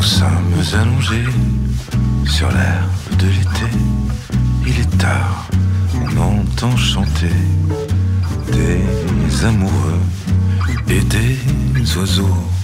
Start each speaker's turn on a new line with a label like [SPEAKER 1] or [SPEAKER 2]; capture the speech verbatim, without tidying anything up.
[SPEAKER 1] sommes allongés sur l'herbe de l'été. Il est tard, on entend chanter des amoureux et des oiseaux